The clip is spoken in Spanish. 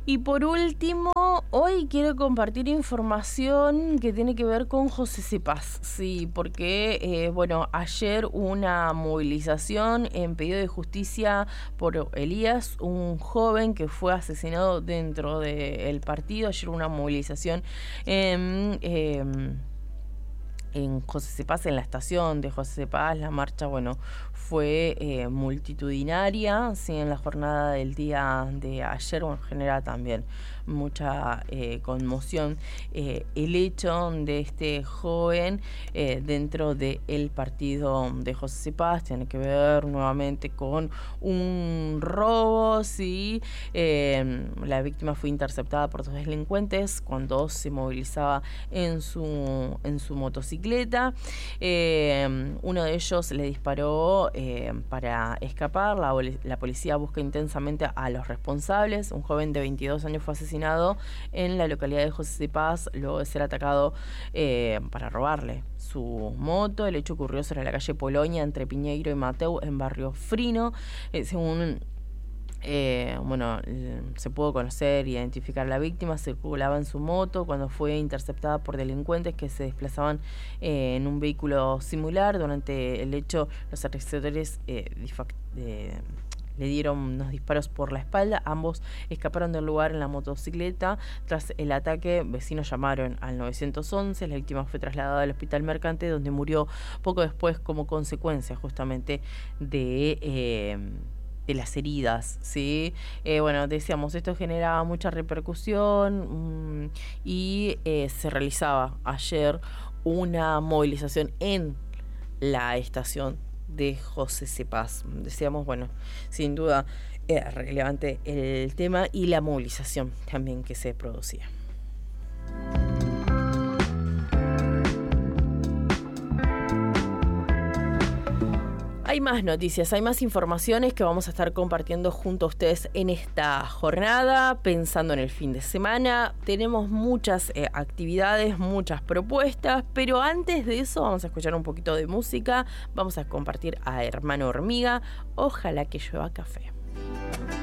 Y por último, hoy quiero compartir información que tiene que ver con José Cepaz, sí, porque, ayer una movilización en pedido de justicia por Elías, un joven que fue asesinado dentro del partido. Ayer una movilización en José Cepaz, en la estación de José Cepaz. La marcha, fue multitudinaria, sí, en la jornada del día de ayer, genera también mucha conmoción el hecho de este joven dentro del partido de José Cepaz. Tiene que ver nuevamente con un robo, sí. La víctima fue interceptada por dos delincuentes cuando se movilizaba en su motocicleta. Uno de ellos le disparó para escapar. La policía busca intensamente a los responsables. Un joven de 22 años fue asesinado en la localidad de José Cepaz luego de ser atacado para robarle su moto. El hecho ocurrió sobre la calle Polonia entre Piñeiro y Mateu en Barrio Frino. Según se pudo conocer e identificar a la víctima. Circulaba en su moto cuando fue interceptada por delincuentes que se desplazaban en un vehículo similar. Durante el hecho, los agresores le dieron unos disparos por la espalda. Ambos escaparon del lugar en la motocicleta. Tras el ataque, vecinos llamaron al 911. La víctima fue trasladada al hospital Mercante, donde murió poco después como consecuencia justamente de las heridas, ¿sí? Decíamos, esto generaba mucha repercusión y se realizaba ayer una movilización en la estación de José Cepaz. Decíamos, sin duda relevante el tema y la movilización también que se producía. Hay más noticias, hay más informaciones que vamos a estar compartiendo junto a ustedes en esta jornada, pensando en el fin de semana. Tenemos muchas actividades, muchas propuestas, pero antes de eso vamos a escuchar un poquito de música. Vamos a compartir a Hermano Hormiga, Ojalá que llueva café.